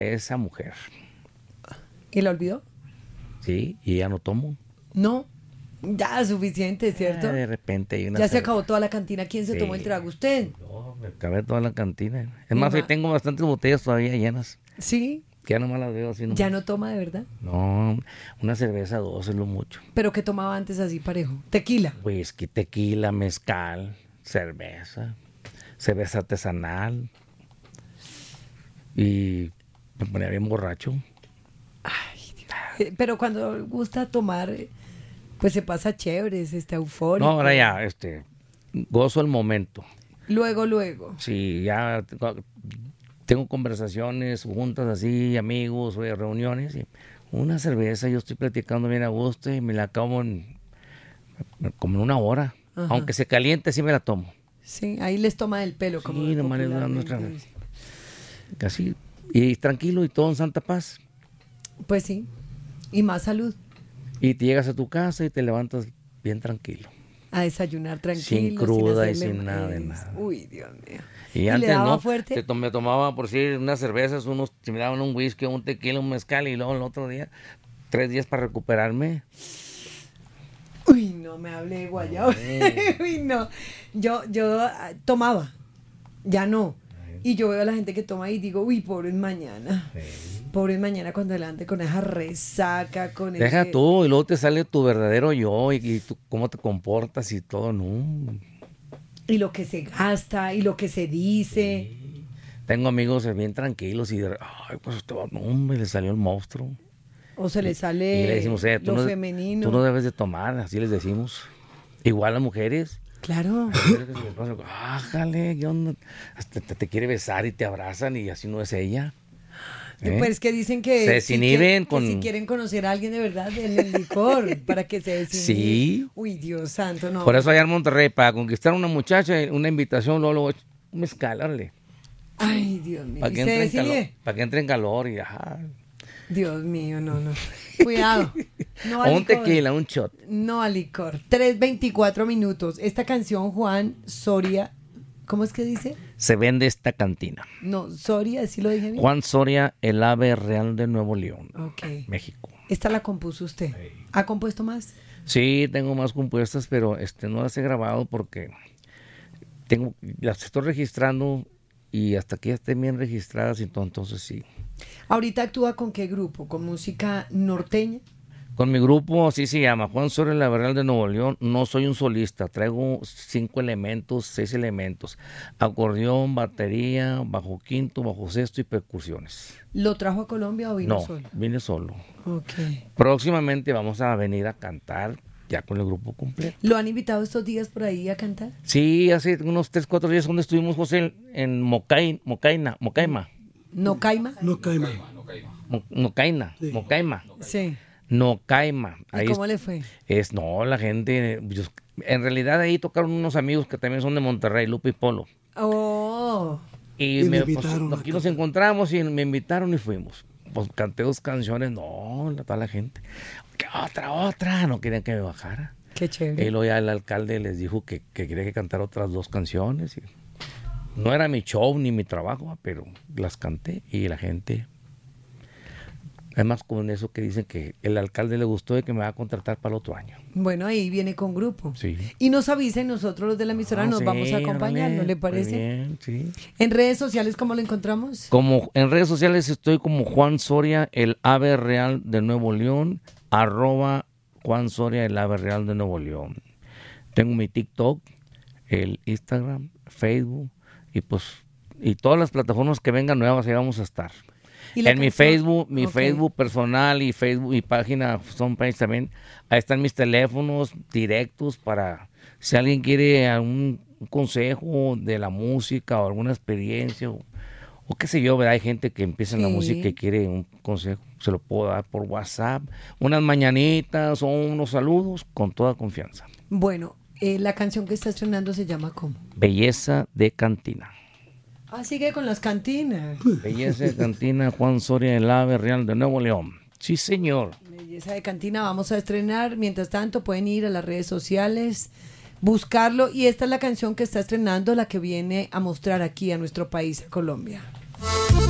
esa mujer. ¿Y la olvidó? Sí, y ya no tomo. No, ya suficiente, ¿cierto? De repente hay una Ya se acabó toda la cantina. ¿Quién se tomó el trago? ¿Usted? No, me acabé toda la cantina. Es Mi más, ahí ma- tengo bastantes botellas todavía llenas. Sí, Que ya nomás las veo así. ya no toma de verdad. No, una cerveza, dos es lo mucho. ¿Pero qué tomaba antes así parejo? Tequila. Whisky, tequila, mezcal, cerveza artesanal. Y me ponía bien borracho. Pero cuando gusta tomar, pues se pasa chévere, se está eufórico. No, ahora ya, gozo el momento. Luego. Sí, ya tengo conversaciones, juntas así, amigos, reuniones, y una cerveza, yo estoy platicando bien a gusto y me la acabo como en una hora. Ajá. Aunque se caliente, sí me la tomo. Sí, ahí les toma del pelo. Como Sí, nomás les da popularmente nuestra... dicen. Casi, y tranquilo y todo en santa paz. Pues sí, y más salud. Y te llegas a tu casa y te levantas bien tranquilo. A desayunar tranquilo. Sin cruda y hacerle sin nada de más. nada. Uy, Dios mío. Y le antes daba no, fuerte? me tomaba por decir unas cervezas, si me daban un whisky, un tequila, un mezcal y luego el otro día, 3 días para recuperarme. Uy, no me hable de guayabo. Uy, no. Yo tomaba, ya no. Y yo veo a la gente que toma y digo, uy, pobres mañana. Pobres mañana cuando adelante con esa resaca, con Deja ese... tú, y luego te sale tu verdadero yo y tú, cómo te comportas y todo, ¿no? Y lo que se gasta, y lo que se dice. Tengo amigos bien tranquilos y ay, pues no, hombre, le salió el monstruo. O se le Y sale le decimos, lo femenino. tú no debes de tomar, así les decimos. Igual las mujeres. Claro. Ájale, ¿qué onda? Hasta te quiere besar y te abrazan y así no es ella. Pues que dicen que, se desinhiben que si quieren conocer a alguien de verdad, en el licor, para que se desinhiben. Sí. Uy, Dios santo, no. Por eso allá en Monterrey, para conquistar a una muchacha, una invitación, luego un mezcal, dale. Ay, Dios mío. Para ¿Y que, se entre en calor, desinhibe? para que entre en calor y ajá. Dios mío, no. Cuidado. No O al un licor. tequila, un shot. No al licor. 3:24 minutos. Esta canción, Juan Soria, ¿cómo es que dice? Se vende esta cantina. No, Soria, ¿sí lo dije bien? Juan Soria, el ave real de Nuevo León, Ok. México. Esta la compuso usted. ¿Ha compuesto más? Sí, tengo más compuestas, pero no las he grabado porque las estoy registrando y hasta que ya estén bien registradas, entonces sí. ¿Ahorita actúa con qué grupo? ¿Con música norteña? Con mi grupo, así se llama, Juan Soria, el ave real de Nuevo León. No soy un solista, traigo 6 elementos. Acordeón, batería, bajo quinto, bajo sexto y percusiones. ¿Lo trajo a Colombia o vino No, solo? vine solo. Ok. Próximamente vamos a venir a cantar ya con el grupo completo. ¿Lo han invitado estos días por ahí a cantar? Sí, hace unos 3, 4 días donde estuvimos, José, en Mocaima. ¿No caima? No caima. Sí. Mocaima. Sí. Nocaima. ¿Y cómo le fue? La gente, en realidad ahí tocaron unos amigos que también son de Monterrey, Lupe y Polo. Oh. Y me invitaron aquí a nos encontramos y me invitaron y fuimos. Pues canté 2 canciones, toda la gente. ¿Qué otra? No querían que me bajara. Qué chévere. Y luego ya el alcalde les dijo que quería que cantara otras 2 canciones. Y no era mi show ni mi trabajo, pero las canté y la gente... Además, con eso que dicen que el alcalde le gustó y que me va a contratar para el otro año. Bueno, ahí viene con grupo. Sí. Y nos avisen, nosotros los de la emisora nos Sí, vamos a acompañar, ¿no órale, le parece? muy bien, sí. ¿En redes sociales cómo lo encontramos? Como en redes sociales estoy como Juan Soria, el ave real de Nuevo León, @ Juan Soria, el ave real de Nuevo León. Tengo mi TikTok, el Instagram, Facebook y todas las plataformas que vengan nuevas ahí vamos a estar. En mi Facebook, Facebook personal y Facebook, mi página Page también, ahí están mis teléfonos directos para si alguien quiere algún consejo de la música o alguna experiencia o qué sé yo, ¿verdad? Hay gente que empieza en la música y quiere un consejo, se lo puedo dar por WhatsApp, unas mañanitas o unos saludos con toda confianza. Bueno, la canción que está estrenando se llama ¿cómo? Belleza de Cantina. Sigue con las cantinas. Belleza de Cantina, Juan Soria, el ave real de Nuevo León. Sí, señor. Belleza de Cantina, vamos a estrenar. Mientras tanto, pueden ir a las redes sociales, buscarlo. Y esta es la canción que está estrenando, la que viene a mostrar aquí a nuestro país, a Colombia.